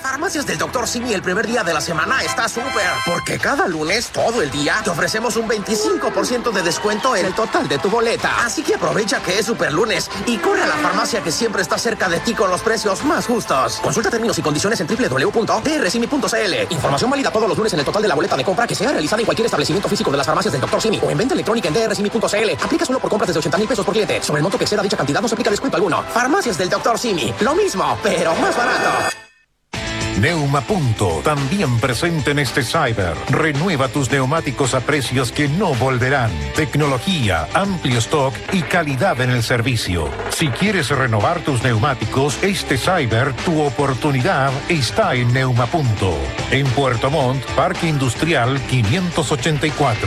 Farmacias del Dr. Simi el primer día de la semana está súper, porque cada lunes, todo el día, te ofrecemos un 25% de descuento en el total de tu boleta. Así que aprovecha que es super lunes y corre a la farmacia que siempre está cerca de ti con los precios más justos. Consulta términos y condiciones en www.drsimi.cl. Información válida todos los lunes en el total de la boleta de compra que sea realizada en cualquier establecimiento físico de las farmacias del Dr. Simi o en venta electrónica en drsimi.cl. Aplica solo por compras desde 80,000 pesos por cliente. Sobre el monto que exceda dicha cantidad no se aplica descuento alguno. Farmacias del Dr. Simi. Lo mismo, pero más barato. Neumapunto, también presente en este Cyber. Renueva tus neumáticos a precios que no volverán. Tecnología, amplio stock y calidad en el servicio. Si quieres renovar tus neumáticos, este Cyber, tu oportunidad está en Neumapunto. En Puerto Montt, Parque Industrial 584.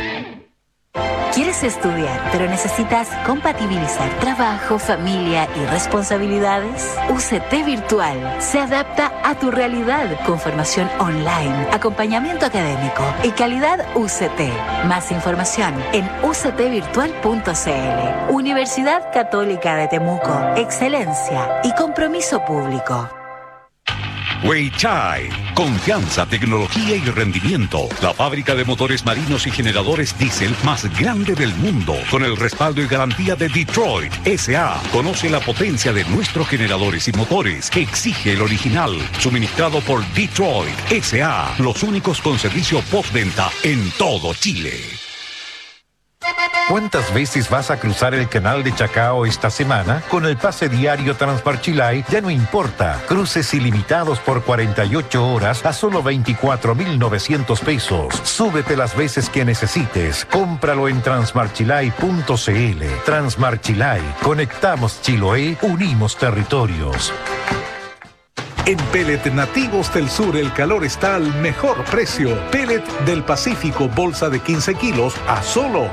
¿Quieres estudiar, pero necesitas compatibilizar trabajo, familia y responsabilidades? UCT Virtual se adapta a tu realidad con formación online, acompañamiento académico y calidad UCT. Más información en uctvirtual.cl. Universidad Católica de Temuco. Excelencia y compromiso público. Weichai, confianza, tecnología y rendimiento. La fábrica de motores marinos y generadores diésel más grande del mundo, con el respaldo y garantía de Detroit S.A. Conoce la potencia de nuestros generadores y motores. Exige el original, suministrado por Detroit S.A. Los únicos con servicio postventa en todo Chile. ¿Cuántas veces vas a cruzar el canal de Chacao esta semana? Con el pase diario Transmarchilay ya no importa. Cruces ilimitados por 48 horas a solo 24,900 pesos. Súbete las veces que necesites. Cómpralo en transmarchilay.cl. Transmarchilay. Conectamos Chiloé, unimos territorios. En Pellet Nativos del Sur el calor está al mejor precio. Pellet del Pacífico, bolsa de 15 kilos a solo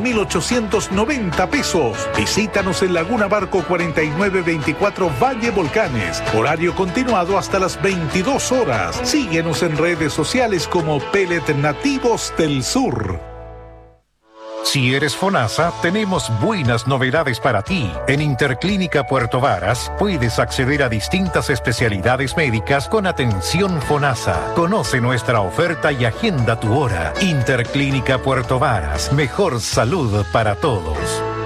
4,890 pesos. Visítanos en Laguna Barco 4924 Valle Volcanes. Horario continuado hasta las 22 horas. Síguenos en redes sociales como Pellet Nativos del Sur. Si eres FONASA, tenemos buenas novedades para ti. En Interclínica Puerto Varas puedes acceder a distintas especialidades médicas con atención FONASA. Conoce nuestra oferta y agenda tu hora. Interclínica Puerto Varas, mejor salud para todos.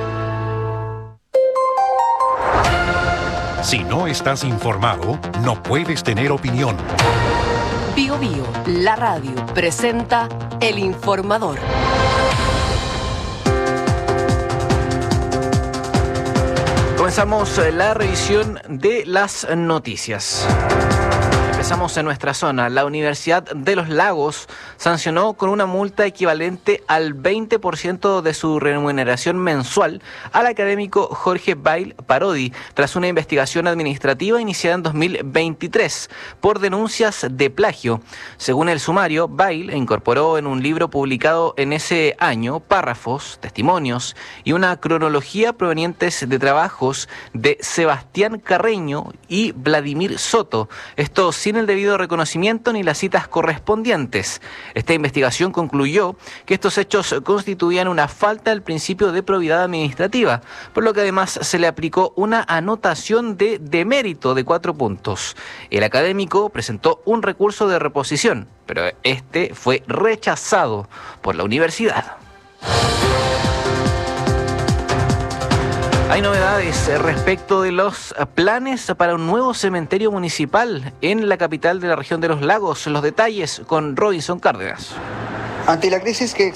Si no estás informado, no puedes tener opinión. Bio Bio, la radio, presenta El Informador. Comenzamos la revisión de las noticias. Empezamos en nuestra zona. La Universidad de los Lagos sancionó con una multa equivalente al 20% de su remuneración mensual al académico Jorge Bail Parodi tras una investigación administrativa iniciada en 2023 por denuncias de plagio. Según el sumario, Bail incorporó en un libro publicado en ese año párrafos, testimonios y una cronología provenientes de trabajos de Sebastián Carreño y Vladimir Soto. Esto sin el debido reconocimiento ni las citas correspondientes. Esta investigación concluyó que estos hechos constituían una falta del principio de probidad administrativa, por lo que además se le aplicó una anotación de demérito de 4 puntos. El académico presentó un recurso de reposición, pero este fue rechazado por la universidad. Hay novedades respecto de los planes para un nuevo cementerio municipal en la capital de la región de los lagos. Los detalles con Robinson Cárdenas. Ante la crisis que